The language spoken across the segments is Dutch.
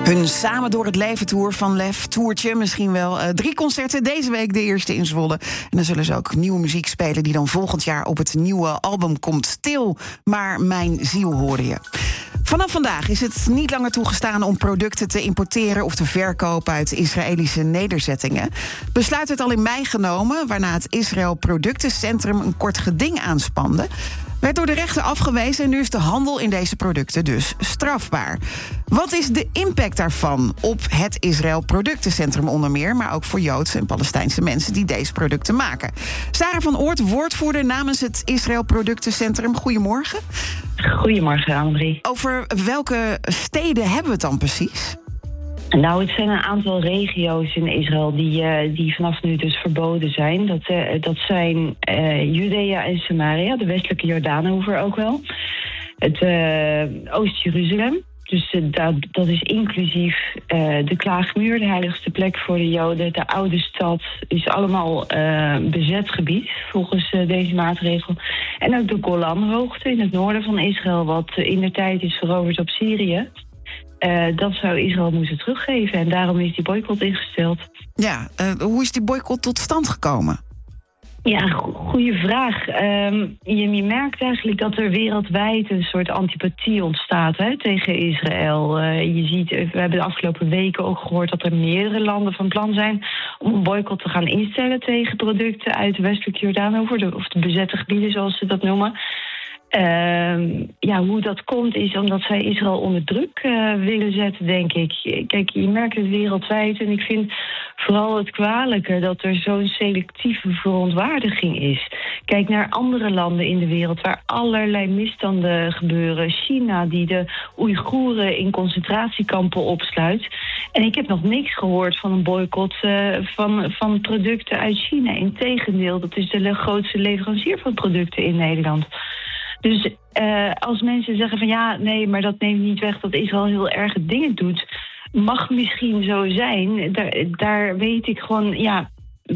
Hun Samen door het Leven tour van Lef, toertje misschien wel. 3 concerten, deze week de eerste in Zwolle. En dan zullen ze ook nieuwe muziek spelen die dan volgend jaar op het nieuwe album komt. Stil, maar mijn ziel hoorde je. Vanaf vandaag is het niet langer toegestaan om producten te importeren of te verkopen uit Israëlische nederzettingen. Besluit werd al in mei genomen, waarna het Israël Productencentrum een kort geding aanspande. Werd door de rechter afgewezen en nu is de handel in deze producten dus strafbaar. Wat is de impact daarvan op het Israël Productencentrum onder meer, maar ook voor Joodse en Palestijnse mensen die deze producten maken? Sarah van Oort, woordvoerder namens het Israël Productencentrum. Goedemorgen. Goedemorgen, Annemarie. Over welke steden hebben we het dan precies? Nou, het zijn een aantal regio's in Israël die vanaf nu dus verboden zijn. Dat zijn Judea en Samaria, de westelijke Jordaanoever ook wel. Het Oost-Jeruzalem, dus dat is inclusief de Klaagmuur, de heiligste plek voor de Joden. De oude stad is allemaal bezet gebied volgens deze maatregel. En ook de Golanhoogte in het noorden van Israël, wat indertijd is veroverd op Syrië. Dat zou Israël moeten teruggeven en daarom is die boycott ingesteld. Ja, hoe is die boycott tot stand gekomen? Ja, goede vraag. Je merkt eigenlijk dat er wereldwijd een soort antipathie ontstaat tegen Israël. Je ziet, we hebben de afgelopen weken ook gehoord dat er meerdere landen van plan zijn om een boycott te gaan instellen tegen producten uit de westelijke Jordaanoever, of de bezette gebieden zoals ze dat noemen. Hoe dat komt is omdat zij Israël onder druk willen zetten, denk ik. Kijk, je merkt het wereldwijd en ik vind vooral het kwalijke dat er zo'n selectieve verontwaardiging is. Kijk naar andere landen in de wereld waar allerlei misstanden gebeuren. China die de Oeigoeren in concentratiekampen opsluit. En ik heb nog niks gehoord van een boycott van producten uit China. Integendeel, dat is de grootste leverancier van producten in Nederland. Dus als mensen zeggen van ja, nee, maar dat neemt niet weg dat Israël heel erge dingen doet, mag misschien zo zijn. Daar weet ik gewoon, ja,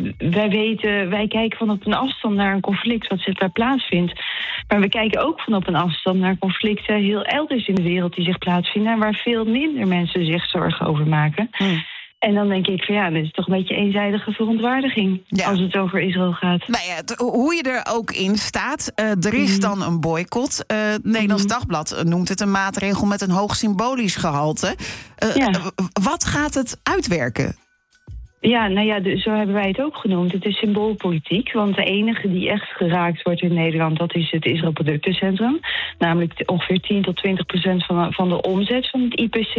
wij kijken van op een afstand naar een conflict wat zich daar plaatsvindt. Maar we kijken ook van op een afstand naar conflicten heel elders in de wereld die zich plaatsvinden en waar veel minder mensen zich zorgen over maken. En dan denk ik van ja, dat is toch een beetje eenzijdige verontwaardiging als het over Israël gaat. Nou ja, hoe je er ook in staat, er is dan een boycott. Nederlands Dagblad noemt het een maatregel met een hoog symbolisch gehalte. Wat gaat het uitwerken? Ja, nou ja, zo hebben wij het ook genoemd. Het is symboolpolitiek, want de enige die echt geraakt wordt in Nederland, dat is het Israël Productencentrum. Namelijk ongeveer 10-20% van de omzet van het IPC,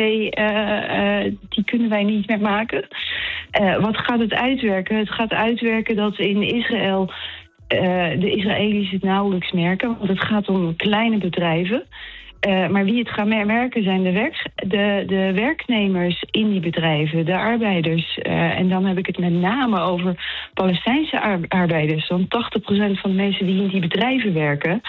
die kunnen wij niet meer maken. Wat gaat het uitwerken? Het gaat uitwerken dat in Israël de Israëli's het nauwelijks merken, want het gaat om kleine bedrijven. Maar wie het gaan merken zijn de werknemers in die bedrijven, de arbeiders. En dan heb ik het met name over Palestijnse arbeiders. Want 80% van de mensen die in die bedrijven werken,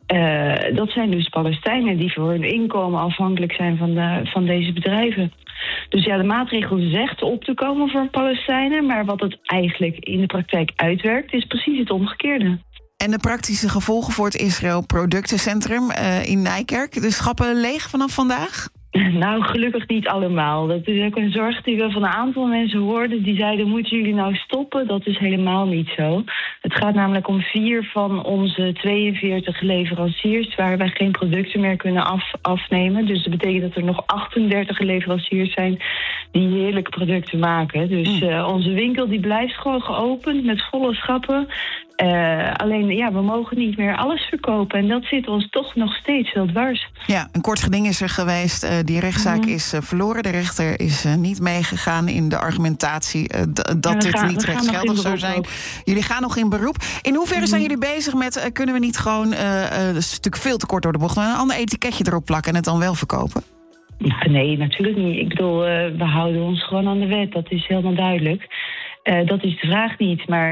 dat zijn dus Palestijnen die voor hun inkomen afhankelijk zijn van deze bedrijven. Dus ja, de maatregel zegt op te komen voor Palestijnen, maar wat het eigenlijk in de praktijk uitwerkt is precies het omgekeerde. En de praktische gevolgen voor het Israël Productencentrum in Nijkerk. De schappen leeg vanaf vandaag? Nou, gelukkig niet allemaal. Dat is ook een zorg die we van een aantal mensen hoorden. Die zeiden, moeten jullie nou stoppen? Dat is helemaal niet zo. Het gaat namelijk om 4 van onze 42 leveranciers waar wij geen producten meer kunnen afnemen. Dus dat betekent dat er nog 38 leveranciers zijn die heerlijke producten maken. Dus onze winkel die blijft gewoon geopend met volle schappen. Alleen, ja, we mogen niet meer alles verkopen. En dat zit ons toch nog steeds wel dwars. Ja, een kort geding is er geweest. Die rechtszaak is verloren. De rechter is niet meegegaan in de argumentatie dat dit niet rechtsgeldig zou zijn. Ook. Jullie gaan nog in beroep. In hoeverre zijn jullie bezig met, kunnen we niet gewoon, dat is natuurlijk veel te kort door de bocht, maar een ander etiketje erop plakken en het dan wel verkopen? Nee, natuurlijk niet. Ik bedoel, we houden ons gewoon aan de wet. Dat is helemaal duidelijk. Dat is de vraag niet, maar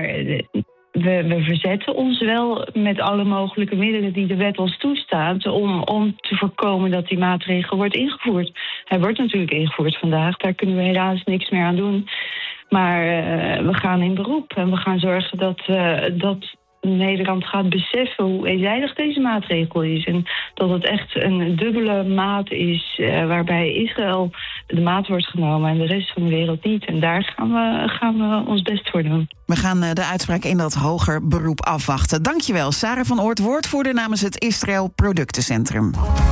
we verzetten ons wel met alle mogelijke middelen die de wet ons toestaat om te voorkomen dat die maatregel wordt ingevoerd. Hij wordt natuurlijk ingevoerd vandaag, daar kunnen we helaas niks meer aan doen. Maar we gaan in beroep en we gaan zorgen dat Nederland gaat beseffen hoe eenzijdig deze maatregel is. En dat het echt een dubbele maat is waarbij Israël de maat wordt genomen en de rest van de wereld niet. En daar gaan we ons best voor doen. We gaan de uitspraak in dat hoger beroep afwachten. Dankjewel, Sarah van Oort, woordvoerder namens het Israël Productencentrum.